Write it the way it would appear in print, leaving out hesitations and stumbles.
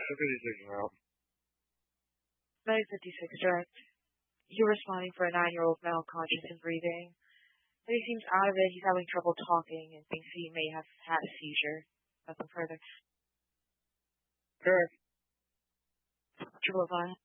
56 now. 956 direct. You're responding for a 9-year-old male conscious and breathing. But he seems out of it. He's having trouble talking and thinks he may have had a seizure. Nothing further. Sure. 555.